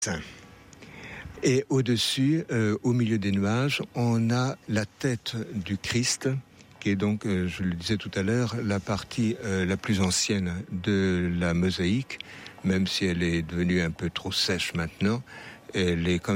Et au-dessus, au milieu des nuages, on a la tête du Christ, qui est donc, je le disais tout à l'heure, la partie la plus ancienne de la mosaïque, même si elle est devenue un peu trop sèche maintenant. Elle est quand